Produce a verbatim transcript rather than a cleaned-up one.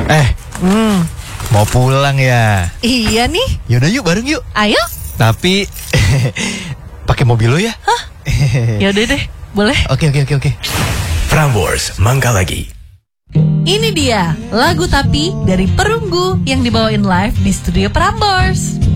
Eh, hmm, mau pulang ya? Iya nih. Yaudah yuk, bareng yuk. Ayo. Tapi pakai mobil lo ya? Hah? Yaudah deh, boleh. Oke oke oke oke. Prambors Mangga Lagi. Ini dia lagu Tapi dari Perunggu yang dibawain live di studio Prambors.